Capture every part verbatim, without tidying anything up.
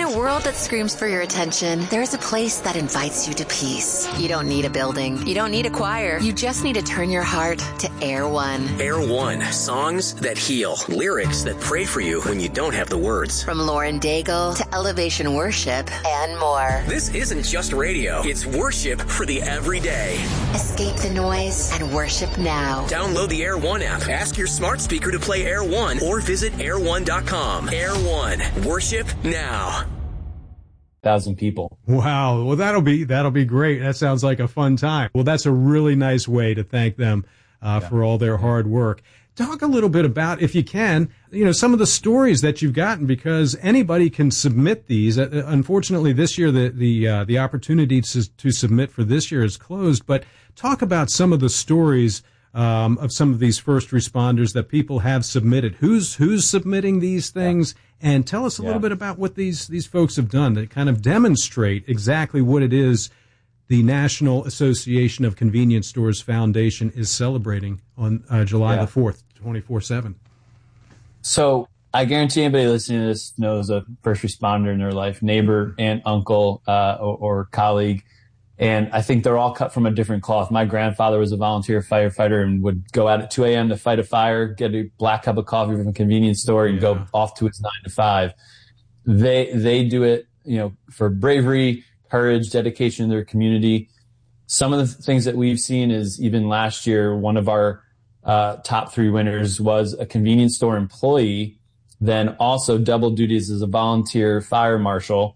a world that screams for your attention, there's a place that invites you to peace. You don't need a building. You don't need a choir. You just need to turn your heart to Air One. Air One. Songs that heal. Lyrics that pray for you when you don't have the words. From Lauren Daigle to Elevation Worship and more. This isn't just radio. It's worship for the everyday. Escape the noise and worship now. Download the Air One app. Ask your smart speaker to play Air One or visit air one dot com. Air One. Worship now. Thousand people. Wow. Well, that'll be, that'll be great. That sounds like a fun time. Well, that's a really nice way to thank them uh, yeah. for all their hard work. Talk a little bit about, if you can, you know, some of the stories that you've gotten, because anybody can submit these. Uh, unfortunately, this year, the, the, uh, the opportunity to, to submit for this year is closed, but talk about some of the stories Um, of some of these first responders that people have submitted. Who's who's submitting these things? Yeah. And tell us a yeah. little bit about what these these folks have done to kind of demonstrate exactly what it is the National Association of Convenience Stores Foundation is celebrating on uh, July yeah. the fourth, twenty-four seven. So I guarantee anybody listening to this knows a first responder in their life, neighbor, aunt, uncle, uh, or, or colleague. And I think they're all cut from a different cloth. My grandfather was a volunteer firefighter and would go out at two a.m. to fight a fire, get a black cup of coffee from a convenience store, and yeah. go off to his nine to five. They they do it, you know, for bravery, courage, dedication to their community. Some of the things that we've seen is even last year, one of our uh, top three winners was a convenience store employee, then also double duties as a volunteer fire marshal.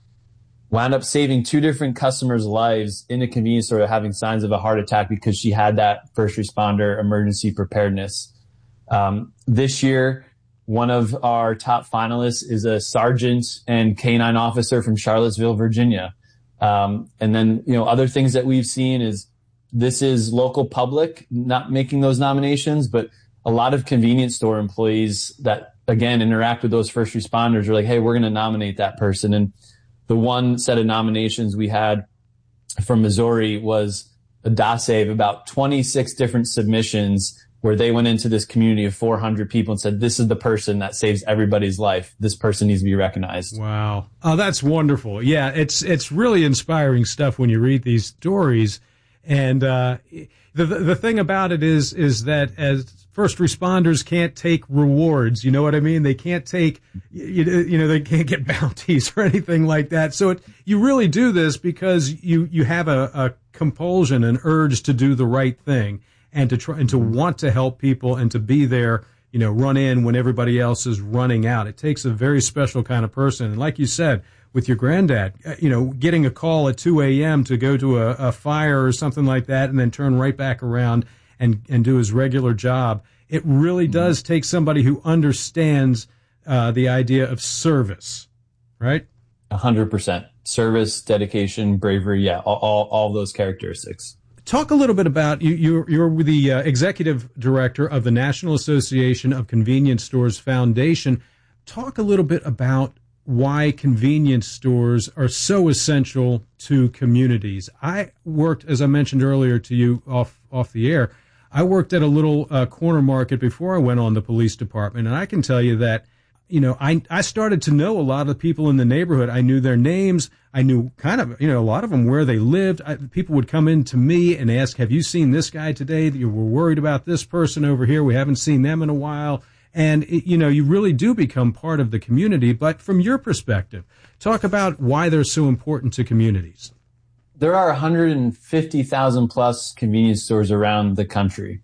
Wound up saving two different customers' lives in a convenience store having signs of a heart attack because she had that first responder emergency preparedness. Um, this year, one of our top finalists is a sergeant and K nine officer from Charlottesville, Virginia. Um, and then, you know, other things that we've seen is this is local public not making those nominations, but a lot of convenience store employees that, again, interact with those first responders are like, hey, we're going to nominate that person. And the one set of nominations we had from Missouri was a dossier of about twenty-six different submissions where they went into this community of four hundred people and said, this is the person that saves everybody's life. This person needs to be recognized. Wow. Oh, that's wonderful. Yeah, it's it's really inspiring stuff when you read these stories. And uh, the the thing about it is is that as first responders can't take rewards, you know what I mean? They can't take, you, you know, they can't get bounties or anything like that. So it, you really do this because you, you have a, a compulsion, an urge to do the right thing and to try and to want to help people and to be there, you know, run in when everybody else is running out. It takes a very special kind of person. And like you said, with your granddad, you know, getting a call at two a.m. to go to a, a fire or something like that and then turn right back around and, and do his regular job. It really does take somebody who understands uh, the idea of service, right? A hundred percent. Service, dedication, bravery, yeah, all, all, all those characteristics. Talk a little bit about, you, you're, you're the uh, executive director of the National Association of Convenience Stores Foundation. Talk a little bit about why convenience stores are so essential to communities. I worked, as I mentioned earlier to you off off the air, I worked at a little uh, corner market before I went on the police department, and I can tell you that, you know, I I started to know a lot of the people in the neighborhood. I knew their names. I knew kind of, you know, a lot of them where they lived. I, people would come in to me and ask, have you seen this guy today? You were worried about this person over here. We haven't seen them in a while. And, it, you know, you really do become part of the community. But from your perspective, talk about why they're so important to communities. There are one hundred fifty thousand plus convenience stores around the country.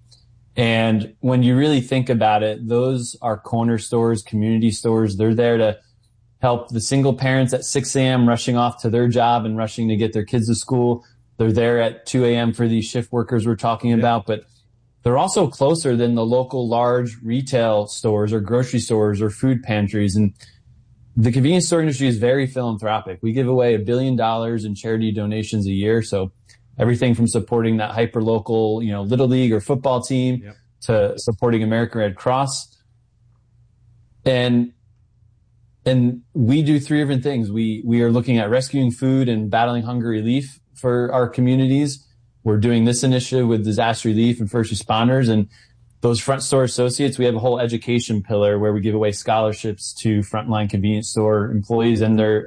And when you really think about it, those are corner stores, community stores. They're there to help the single parents at six a.m. rushing off to their job and rushing to get their kids to school. They're there at two a.m. for these shift workers we're talking yeah. about. But they're also closer than the local large retail stores or grocery stores or food pantries. And the convenience store industry is very philanthropic. We give away a billion dollars in charity donations a year. So everything from supporting that hyper local, you know, little league or football team yep. to supporting American Red Cross. And, and we do three different things. We, we are looking at rescuing food and battling hunger relief for our communities. We're doing this initiative with disaster relief and first responders. And those front store associates, we have a whole education pillar where we give away scholarships to frontline convenience store employees and their